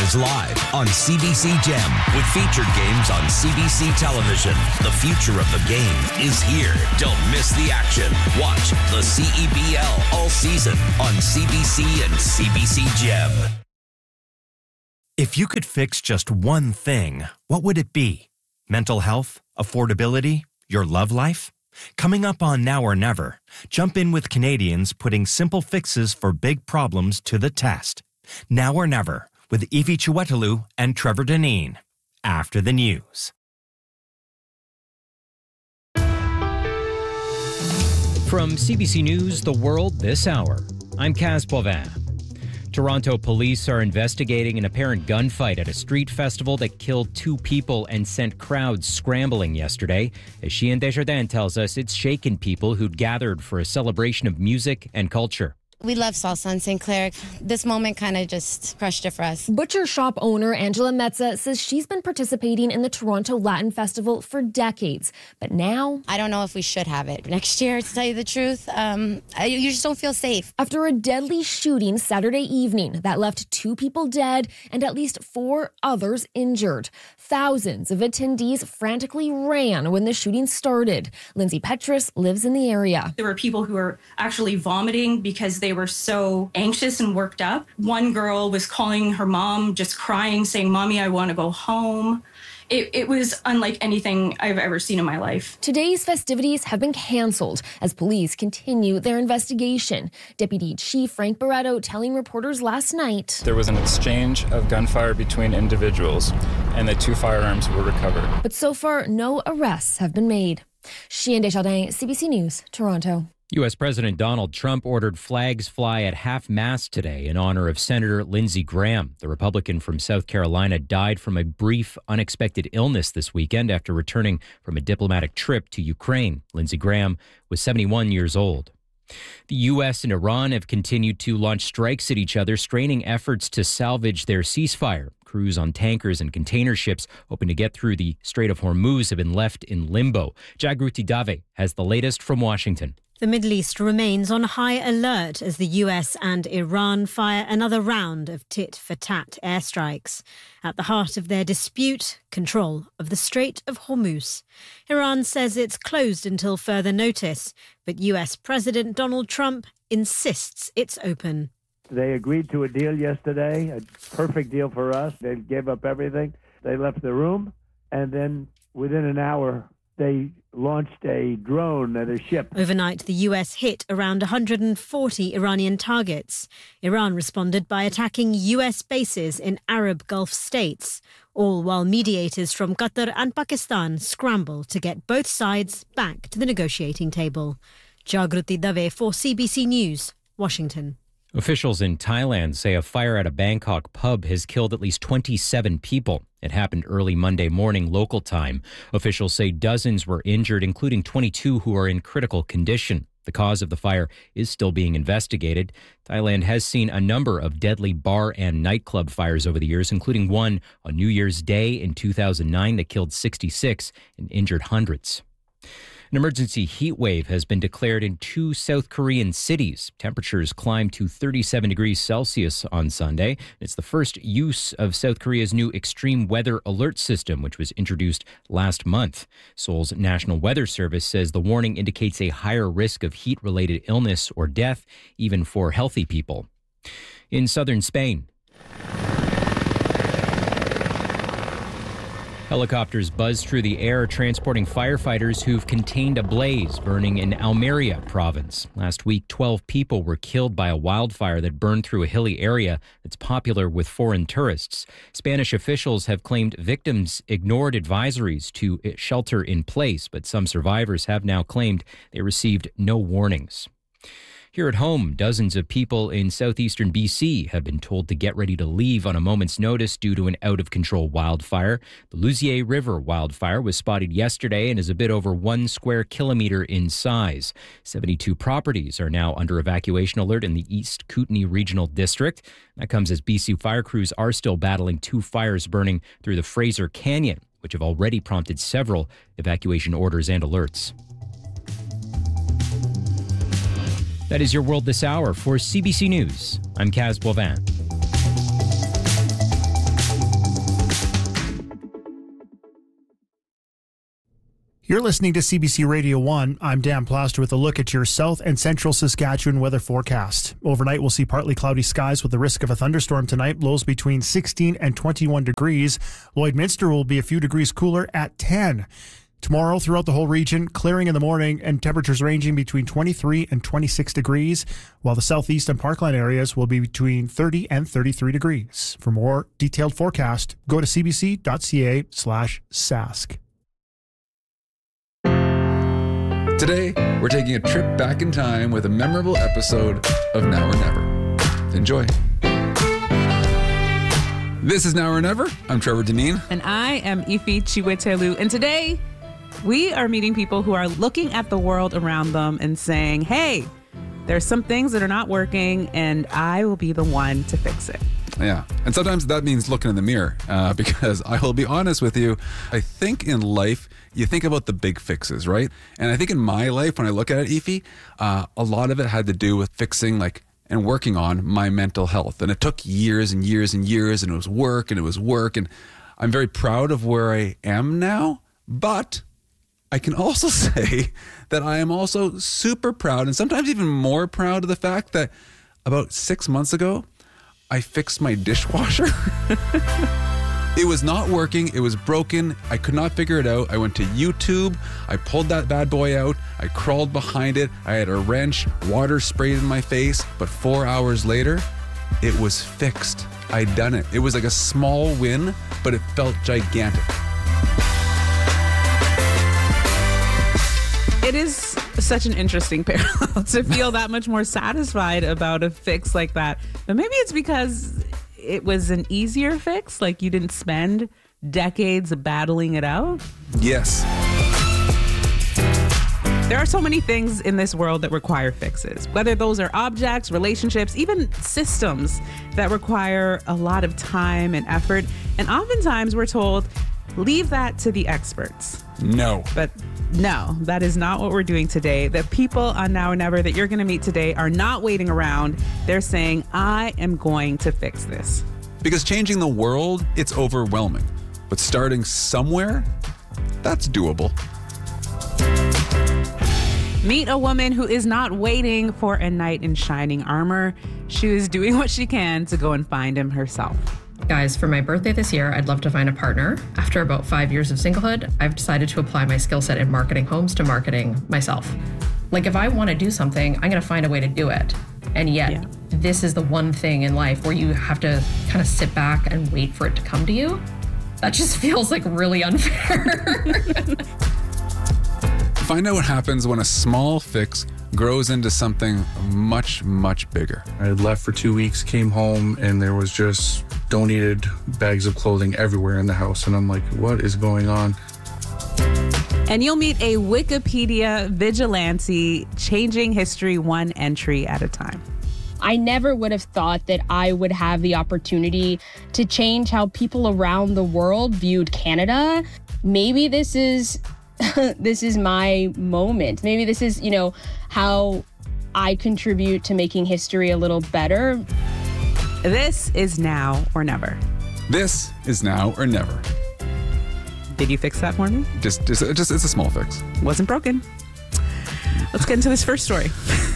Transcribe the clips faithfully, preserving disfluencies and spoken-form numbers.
is live on C B C Gem with featured games on C B C television. The future of the game is here. Don't miss the action. Watch the C E B L all season on C B C and C B C Gem. If you could fix just one thing, what would it be? Mental health? Affordability? Your love life? Coming up on Now or Never, jump in with Canadians putting simple fixes for big problems to the test. Now or Never with Evie Chiwetelou and Trevor Deneen. After the news. From C B C News, The World This Hour, I'm Kaz Pauvin. Toronto police are investigating an apparent gunfight at a street festival that killed two people and sent crowds scrambling yesterday. As Chien Desjardins tells us, it's shaken people who'd gathered for a celebration of music and culture. We love salsa in Saint Clair. This moment kind of just crushed it for us. Butcher shop owner Angela Metza says she's been participating in the Toronto Latin Festival for decades. But now, I don't know if we should have it next year, to tell you the truth. Um, I, you just don't feel safe. After a deadly shooting Saturday evening that left two people dead and at least four others injured, thousands of attendees frantically ran when the shooting started. Lindsay Petrus lives in the area. There were people who were actually vomiting because they were so anxious and worked up. One girl was calling her mom, just crying, saying, "Mommy, I want to go home." It, it was unlike anything I've ever seen in my life. Today's festivities have been canceled as police continue their investigation. Deputy Chief Frank Barretto telling reporters last night, there was an exchange of gunfire between individuals and the two firearms were recovered. But so far, no arrests have been made. Chien Desjardins, C B C News, Toronto. U S. President Donald Trump ordered flags fly at half-mast today in honor of Senator Lindsey Graham. The Republican from South Carolina died from a brief, unexpected illness this weekend after returning from a diplomatic trip to Ukraine. Lindsey Graham was seventy-one years old. The U S and Iran have continued to launch strikes at each other, straining efforts to salvage their ceasefire. Crews on tankers and container ships hoping to get through the Strait of Hormuz have been left in limbo. Jagruti Dave has the latest from Washington. The Middle East remains on high alert as the U S and Iran fire another round of tit-for-tat airstrikes. At the heart of their dispute, control of the Strait of Hormuz. Iran says it's closed until further notice, but U S. President Donald Trump insists it's open. They agreed to a deal yesterday, a perfect deal for us. They gave up everything. They left the room, and then within an hour, they launched a drone at a ship. Overnight, the U S hit around one hundred forty Iranian targets. Iran responded by attacking U S bases in Arab Gulf states, all while mediators from Qatar and Pakistan scramble to get both sides back to the negotiating table. Jagruti Dave for C B C News, Washington. Officials in Thailand say a fire at a Bangkok pub has killed at least twenty-seven people. It happened early Monday morning local time. Officials say dozens were injured, including twenty-two who are in critical condition. The cause of the fire is still being investigated. Thailand has seen a number of deadly bar and nightclub fires over the years, including one on New Year's Day in two thousand nine that killed sixty-six and injured hundreds. An emergency heat wave has been declared in two South Korean cities. Temperatures climbed to thirty-seven degrees Celsius on Sunday. It's the first use of South Korea's new extreme weather alert system, which was introduced last month. Seoul's National Weather Service says the warning indicates a higher risk of heat-related illness or death, even for healthy people. In southern Spain, helicopters buzz through the air transporting firefighters who've contained a blaze burning in Almeria province. Last week, twelve people were killed by a wildfire that burned through a hilly area that's popular with foreign tourists. Spanish officials have claimed victims ignored advisories to shelter in place, but some survivors have now claimed they received no warnings. Here at home, dozens of people in southeastern B C have been told to get ready to leave on a moment's notice due to an out-of-control wildfire. The Lousier River wildfire was spotted yesterday and is a bit over one square kilometer in size. seventy-two properties are now under evacuation alert in the East Kootenay Regional District. That comes as B C fire crews are still battling two fires burning through the Fraser Canyon, which have already prompted several evacuation orders and alerts. That is your World This Hour for C B C News. I'm Kaz Pauvin. You're listening to C B C Radio one. I'm Dan Plaster with a look at your south and central Saskatchewan weather forecast. Overnight, we'll see partly cloudy skies with the risk of a thunderstorm tonight. Lows between sixteen and twenty-one degrees. Lloydminster will be a few degrees cooler at ten. Tomorrow, throughout the whole region, clearing in the morning and temperatures ranging between twenty-three and twenty-six degrees, while the southeast and parkland areas will be between thirty and thirty-three degrees. For more detailed forecast, go to cbc.ca slash sask. Today, we're taking a trip back in time with a memorable episode of Now or Never. Enjoy. This is Now or Never. I'm Trevor Deneen. And I am Ife Chiwetelu. And today, we are meeting people who are looking at the world around them and saying, hey, there's some things that are not working, and I will be the one to fix it. Yeah. And sometimes that means looking in the mirror, uh, because I will be honest with you, I think in life, you think about the big fixes, right? And I think in my life, when I look at it, Ife, uh, a lot of it had to do with fixing like and working on my mental health. And it took years and years and years, and it was work and it was work. And I'm very proud of where I am now, but I can also say that I am also super proud, and sometimes even more proud of the fact that about six months ago, I fixed my dishwasher. It was not working. It was broken. I could not figure it out. I went to YouTube. I pulled that bad boy out. I crawled behind it. I had a wrench, water sprayed in my face. But four hours later, it was fixed. I'd done it. It was like a small win, but it felt gigantic. It is such an interesting parallel to feel that much more satisfied about a fix like that. But maybe it's because it was an easier fix, like you didn't spend decades battling it out. Yes. There are so many things in this world that require fixes, whether those are objects, relationships, even systems that require a lot of time and effort. And oftentimes we're told, leave that to the experts. No. But no, that is not what we're doing today. The people on Now or Never that you're going to meet today are not waiting around. They're saying, I am going to fix this. Because changing the world, it's overwhelming. But starting somewhere, that's doable. Meet a woman who is not waiting for a knight in shining armor. She is doing what she can to go and find him herself. Guys, for my birthday this year, I'd love to find a partner. After about five years of singlehood, I've decided to apply my skill set in marketing homes to marketing myself. Like, if I want to do something, I'm going to find a way to do it. And yet, yeah. This is the one thing in life where you have to kind of sit back and wait for it to come to you. That just feels like really unfair. Find out what happens when a small fix grows into something much, much bigger. I had left for two weeks, came home, and there was just donated bags of clothing everywhere in the house. And I'm like, what is going on? And you'll meet a Wikipedia vigilante, changing history one entry at a time. I never would have thought that I would have the opportunity to change how people around the world viewed Canada. Maybe this is this is my moment. Maybe this is, you know, how I contribute to making history a little better. This is Now or Never. This is Now or Never. Did you fix that for me? Just, just, just it's a small fix. Wasn't broken. Let's get into this first story.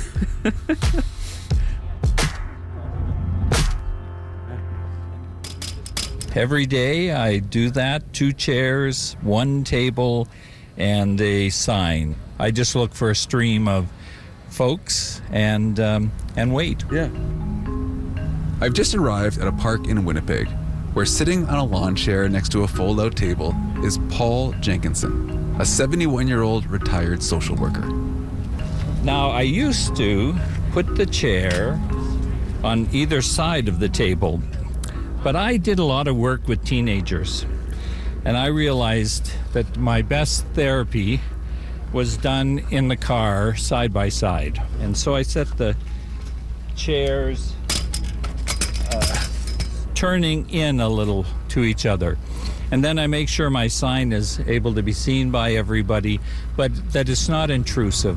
Every day I do that. Two chairs, one table, and a sign. I just look for a stream of folks and um, and wait. Yeah. I've just arrived at a park in Winnipeg, where sitting on a lawn chair next to a fold-out table is Paul Jenkinson, a seventy-one-year-old retired social worker. Now, I used to put the chair on either side of the table, but I did a lot of work with teenagers, and I realized that my best therapy was done in the car side by side. And so I set the chairs uh, turning in a little to each other. And then I make sure my sign is able to be seen by everybody, but that it's not intrusive.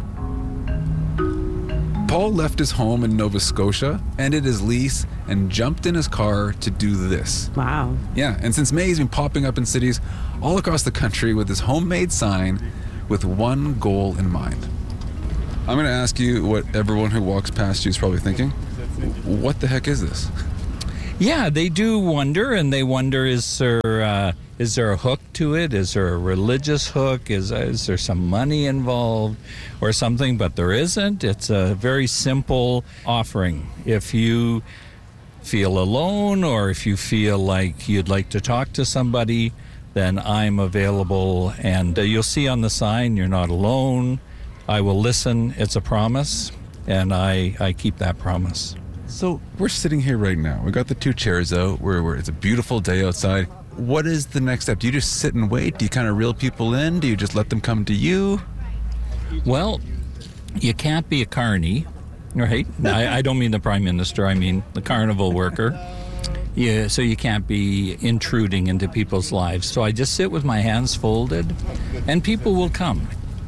Paul left his home in Nova Scotia, ended his lease, and jumped in his car to do this. Wow. Yeah, and since May, he's been popping up in cities all across the country with his homemade sign, with one goal in mind. I'm going to ask you what everyone who walks past you is probably thinking. What the heck is this? Yeah, they do wonder, and they wonder, is there, uh, is there a hook to it? Is there a religious hook? Is, is there some money involved or something? But there isn't. It's a very simple offering. If you feel alone or if you feel like you'd like to talk to somebody, then I'm available. And uh, you'll see on the sign, you're not alone. I will listen. It's a promise, and I, I keep that promise. So we're sitting here right now. We got the two chairs out. We're, we're, it's a beautiful day outside. What is the next step? Do you just sit and wait? Do you kind of reel people in? Do you just let them come to you? Well, you can't be a carny, right? I, I don't mean the Prime Minister. I mean the carnival worker. Yeah, so you can't be intruding into people's lives. So I just sit with my hands folded, and people will come.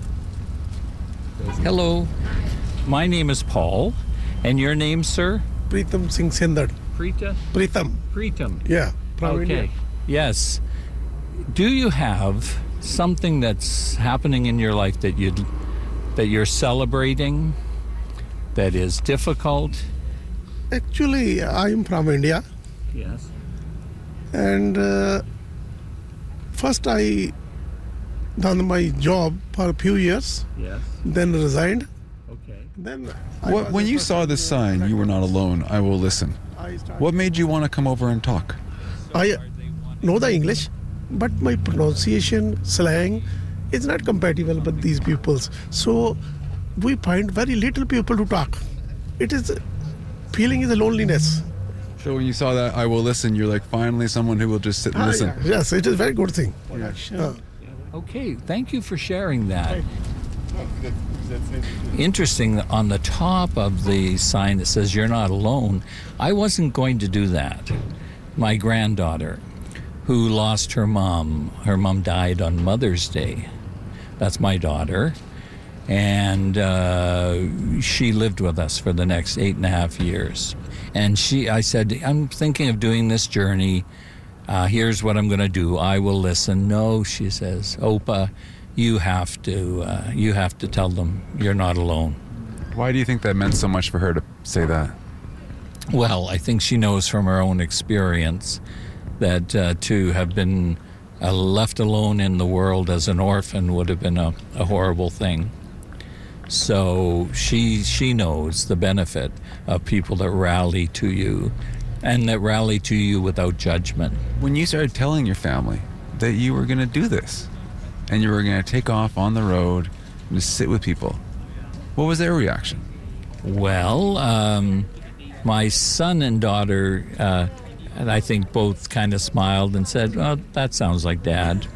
Hello, my name is Paul, and your name, sir? Pritam Singh Sindhad. Preeta? Pritam. Pritam. Yeah. From okay. India. Yes. Do you have something that's happening in your life that you that you're celebrating, that is difficult? Actually, I am from India. Yes. And uh, first I done my job for a few years. Yes. Then resigned. Okay. Then What, when you saw this sign, you were not alone, I will listen. What made you want to come over and talk? I know the English, but my pronunciation, slang is not compatible with these pupils. So we find very little people to talk. It is, feeling is a loneliness. So when you saw that, I will listen, you're like, finally someone who will just sit and Ah, listen. yeah. Yes, it is a very good thing. Yeah. Okay, thank you for sharing that. Interesting, on the top of the sign that says you're not alone, I wasn't going to do that. My granddaughter, who lost her mom, her mom died on Mother's Day. That's my daughter. And uh, she lived with us for the next eight and a half years. And she, I said, I'm thinking of doing this journey. Uh, here's what I'm going to do. I will listen. No, she says, Opa, you have to, uh, you have to tell them you're not alone. Why do you think that meant so much for her to say that? Well, I think she knows from her own experience that uh, to have been uh, left alone in the world as an orphan would have been a, a horrible thing. So she she knows the benefit of people that rally to you and that rally to you without judgment. When you started telling your family that you were going to do this and you were going to take off on the road and just sit with people, what was their reaction? Well, um, my son and daughter, uh, and I think both kind of smiled and said, well, that sounds like Dad.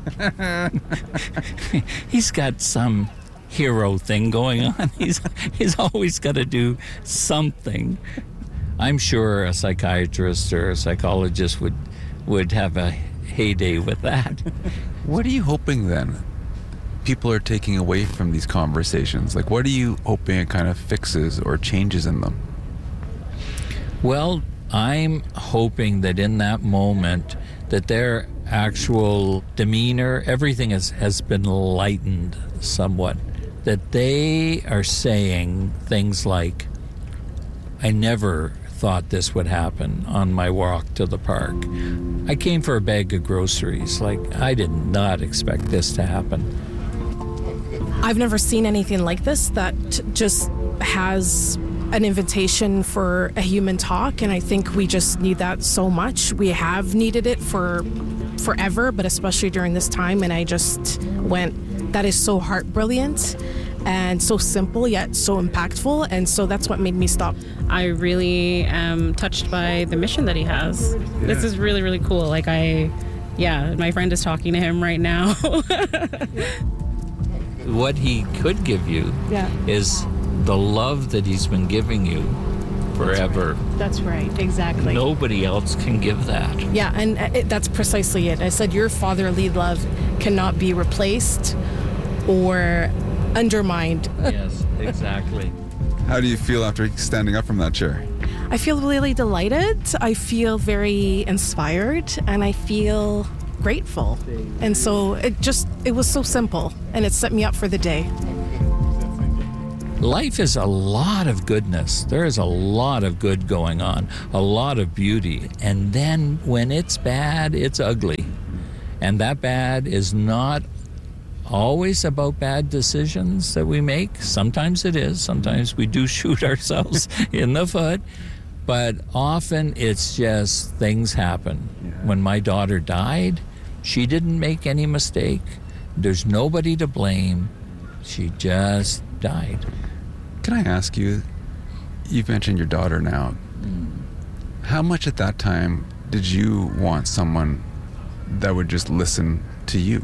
He's got some hero thing going on. He's he's always got to do something. I'm sure a psychiatrist or a psychologist would would have a heyday with that. What are you hoping then people are taking away from these conversations? Like, what are you hoping it kind of fixes or changes in them? Well, I'm hoping that in that moment that their actual demeanor, everything has, has been lightened somewhat. That they are saying things like, I never thought this would happen on my walk to the park. I came for a bag of groceries. Like, I did not expect this to happen. I've never seen anything like this that just has an invitation for a human talk, and I think we just need that so much. We have needed it for forever, but especially during this time, and I just went, that is so heart brilliant and so simple yet so impactful, and so that's what made me stop. I really am touched by the mission that he has. Yeah. This is really, really cool. Like I, yeah, my friend is talking to him right now. What he could give you yeah. is the love that he's been giving you forever. That's right, exactly. Nobody else can give that. Yeah, and it, that's precisely it. I said your fatherly love cannot be replaced or undermined. Yes, exactly. How do you feel after standing up from that chair? I feel really delighted. I feel very inspired, and I feel grateful. And so it just, it was so simple, and it set me up for the day. Life is a lot of goodness. There is a lot of good going on, a lot of beauty. And then when it's bad, it's ugly. And that bad is not always about bad decisions that we make. Sometimes it is. Sometimes we do shoot ourselves in the foot. But often it's just things happen. Yeah. When my daughter died, she didn't make any mistake. There's nobody to blame. She just died. Can I ask you, you've mentioned your daughter now. Mm. How much at that time did you want someone that would just listen to you?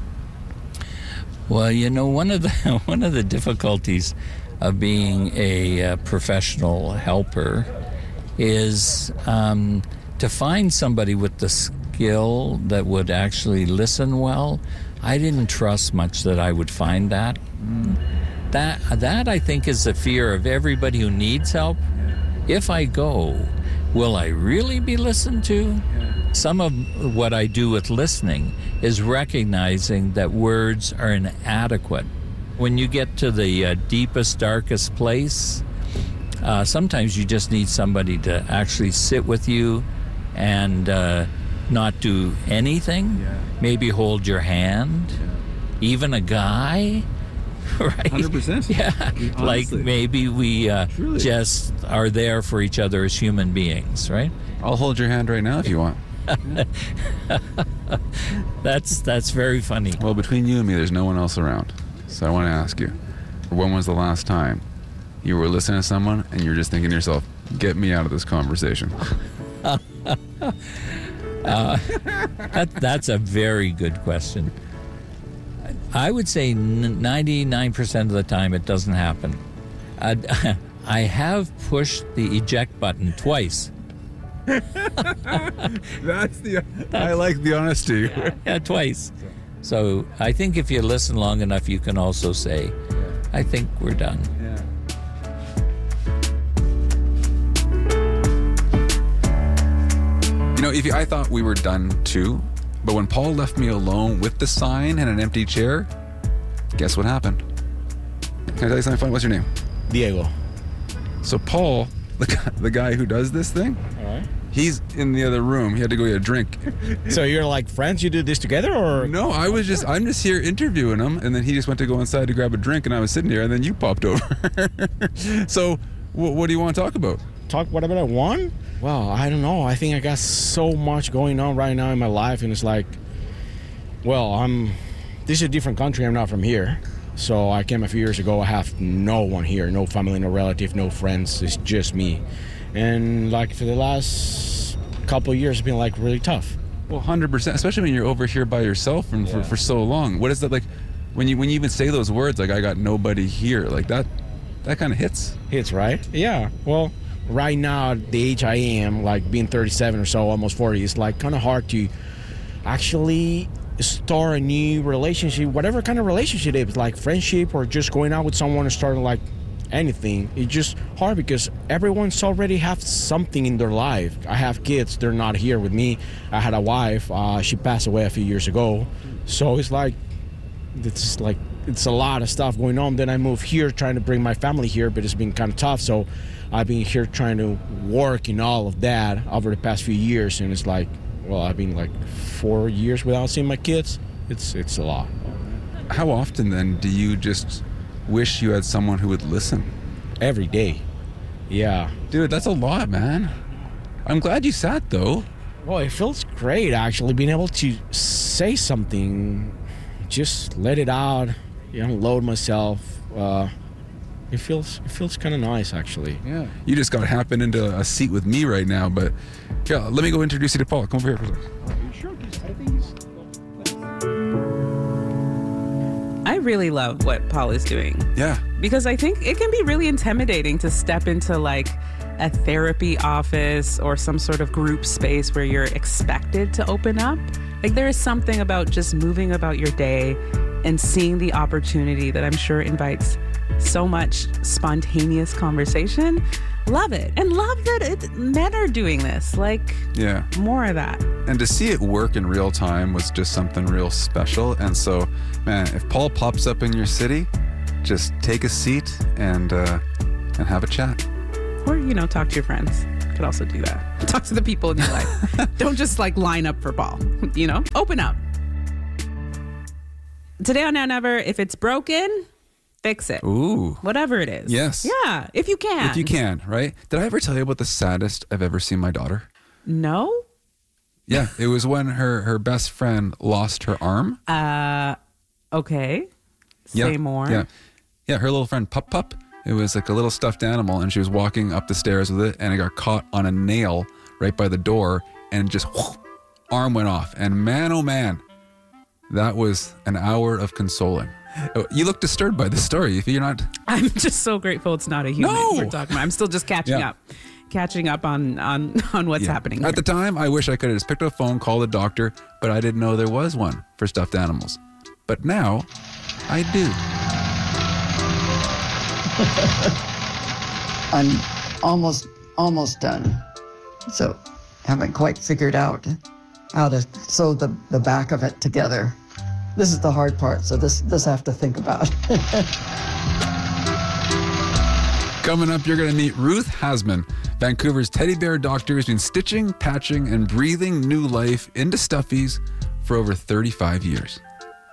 Well, you know, one of the one of the difficulties of being a uh, professional helper is um, to find somebody with the skill that would actually listen well. I didn't trust much that I would find that. Mm. That that I think is the fear of everybody who needs help. If I go, will I really be listened to? Some of what I do with listening is recognizing that words are inadequate. When you get to the uh, deepest, darkest place, uh, sometimes you just need somebody to actually sit with you and uh, not do anything. Yeah. Maybe hold your hand. Yeah. Even a guy. Right? one hundred percent. Yeah. Honestly. Like maybe we uh, just are there for each other as human beings, right? I'll hold your hand right now if you want. that's that's very funny. Well, between you and me, there's no one else around. So I want to ask you, when was the last time you were listening to someone and you're just thinking to yourself, get me out of this conversation? uh, that, that's a very good question. I would say ninety-nine percent of the time it doesn't happen. Uh, I have pushed the eject button twice. That's the. I like the honesty. Yeah, yeah, twice. So I think if you listen long enough, you can also say, "I think we're done." Yeah. You know, if you, I thought we were done too, but when Paul left me alone with the sign and an empty chair, guess what happened? Can I tell you something fun? What's your name? Diego. So Paul, the guy, the guy who does this thing. All right. He's in the other room. He had to go get a drink. So you're like friends? You do this together, or? No, I was just, I'm just here interviewing him, and then he just went to go inside to grab a drink, and I was sitting here, and then you popped over. So, w- what do you want to talk about? Talk whatever I want? Well, I don't know. I think I got so much going on right now in my life, and it's like, well, I'm, this is a different country. I'm not from here. So I came a few years ago. I have no one here, no family, no relative, no friends. It's just me. And like for the last couple of years, it's been like really tough. Well, one hundred percent, especially when you're over here by yourself and yeah. for, for so long. What is that like when you when you even say those words, like I got nobody here, like that that kind of hits. Hits, right? Yeah. Well, right now, at the age I am, like being thirty-seven or so, almost forty, it's like kind of hard to actually start a new relationship, whatever kind of relationship it is, like friendship or just going out with someone or starting like anything. It's just hard because everyone's already have something in their life. I have kids, they're not here with me. I had a wife, uh, she passed away a few years ago. So it's like, it's like, it's a lot of stuff going on. Then I moved here trying to bring my family here, but it's been kind of tough. So I've been here trying to work in all of that over the past few years. And it's like, well, I've been like four years without seeing my kids. It's, it's a lot. How often then do you just wish you had someone who would listen? Every day. Yeah. Dude, that's a lot, man. I'm glad you sat, though. Well, it feels great, actually, being able to say something, just let it out, you know, unload myself. Uh, it feels it feels kind of nice, actually. Yeah. You just got happen into a seat with me right now, but yeah, let me go introduce you to Paul. Come over here for a second. Are you sure? I think he's... I really love what Paul is doing. Yeah. Because I think it can be really intimidating to step into like a therapy office or some sort of group space where you're expected to open up. Like there is something about just moving about your day and seeing the opportunity that I'm sure invites so much spontaneous conversation. Love it. And love that it, men are doing this. Like, Yeah. more of that. And to see it work in real time was just something real special. And so, man, if Paul pops up in your city, just take a seat and uh, and have a chat. Or, you know, talk to your friends. You could also do that. Talk to the people in your life. Don't just like line up for Paul, you know? Open up. Today on Now Never, if it's broken, fix it. Ooh. Whatever it is. Yes. Yeah, if you can. If you can, right? Did I ever tell you about the saddest I've ever seen my daughter? No? Yeah, it was when her, her best friend lost her arm. Uh, okay. Say yeah, more. Yeah. Yeah, her little friend Pup Pup. It was like a little stuffed animal, and she was walking up the stairs with it, and it got caught on a nail right by the door, and just whoosh, arm went off. And man, oh man, that was an hour of consoling. You look disturbed by this story. If you're not, I'm just so grateful it's not a human No! we're talking about. I'm still just catching Yeah. up. Catching up on, on, on what's Yeah. happening. At the time, I wish I could have just picked up a phone, called a doctor, but I didn't know there was one for stuffed animals. But now, I do. I'm almost almost done. So haven't quite figured out how to sew the, the back of it together. This is the hard part, so this this I have to think about. Coming up, you're going to meet Ruth Hasman, Vancouver's teddy bear doctor who's been stitching, patching, and breathing new life into stuffies for over thirty-five years.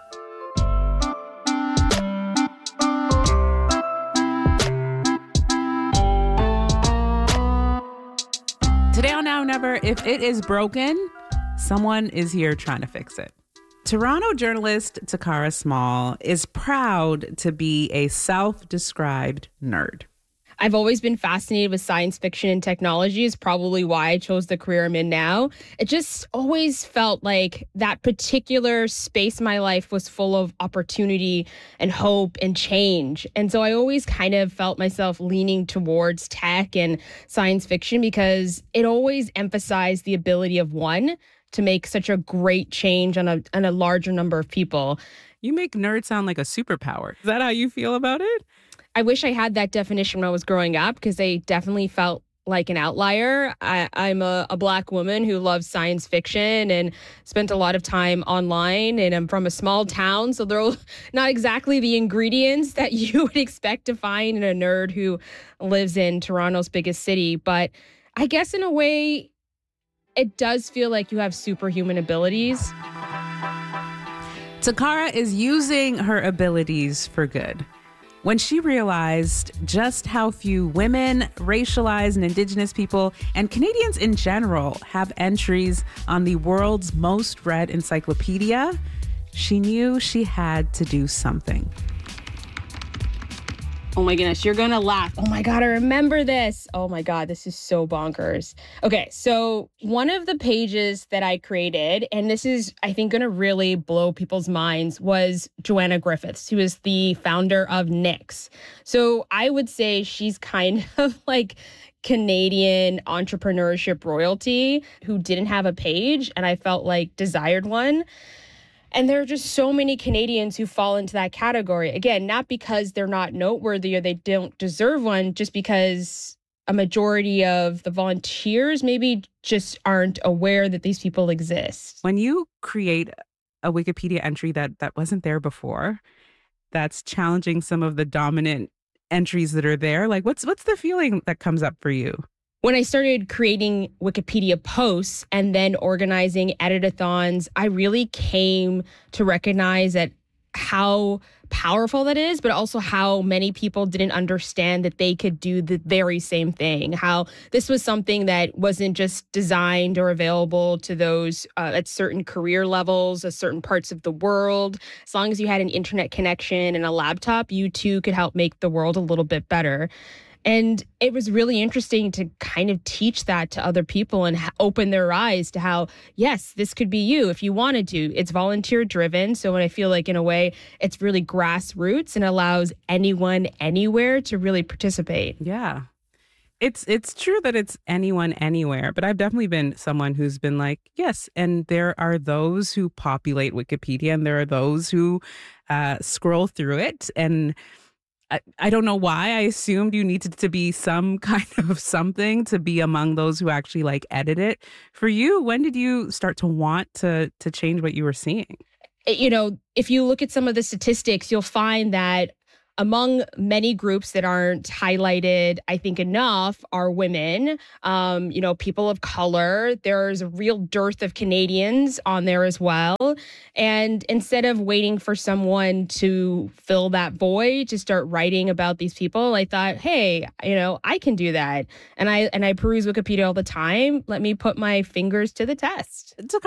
Today on Now Never, if it is broken, someone is here trying to fix it. Toronto journalist Takara Small is proud to be a self-described nerd. I've always been fascinated with science fiction and technology, is probably why I chose the career I'm in now. It just always felt like that particular space in my life was full of opportunity and hope and change. And so I always kind of felt myself leaning towards tech and science fiction because it always emphasized the ability of one to make such a great change on a on a larger number of people. You make nerd sound like a superpower. Is that how you feel about it? I wish I had that definition when I was growing up because I definitely felt like an outlier. I, I'm a, a Black woman who loves science fiction and spent a lot of time online, and I'm from a small town, so they're not exactly the ingredients that you would expect to find in a nerd who lives in Toronto's biggest city. But I guess in a way, it does feel like you have superhuman abilities. Takara is using her abilities for good. When she realized just how few women, racialized and Indigenous people, and Canadians in general have entries on the world's most read encyclopedia, she knew she had to do something. Oh my goodness, you're gonna laugh. Oh my God, I remember this. Oh my God, this is so bonkers. Okay, so one of the pages that I created, and this is, I think, gonna really blow people's minds, was Joanna Griffiths, who is the founder of Nix. So I would say she's kind of like Canadian entrepreneurship royalty who didn't have a page, and I felt like desired one. And there are just so many Canadians who fall into that category. Again, not because they're not noteworthy or they don't deserve one, just because a majority of the volunteers maybe just aren't aware that these people exist. When you create a Wikipedia entry that, that wasn't there before, that's challenging some of the dominant entries that are there, like what's what's the feeling that comes up for you? When I started creating Wikipedia posts and then organizing edit-a-thons, I really came to recognize that how powerful that is, but also how many people didn't understand that they could do the very same thing. How this was something that wasn't just designed or available to those uh, at certain career levels, at certain parts of the world. As long as you had an internet connection and a laptop, you too could help make the world a little bit better. And it was really interesting to kind of teach that to other people and ha- open their eyes to how, yes, this could be you if you wanted to. It's volunteer driven. So I feel like in a way, it's really grassroots and allows anyone anywhere to really participate. Yeah. It's it's true that it's anyone anywhere, but I've definitely been someone who's been like, yes, and there are those who populate Wikipedia and there are those who uh, scroll through it. And I, I don't know why. I assumed you needed to be some kind of something to be among those who actually like edit it. For you, when did you start to want to to change what you were seeing? You know, if you look at some of the statistics, you'll find that among many groups that aren't highlighted, I think, enough are women, um, you know, people of color. There's a real dearth of Canadians on there as well. And instead of waiting for someone to fill that void, to start writing about these people, I thought, hey, you know, I can do that. And I and I peruse Wikipedia all the time. Let me put my fingers to the test. To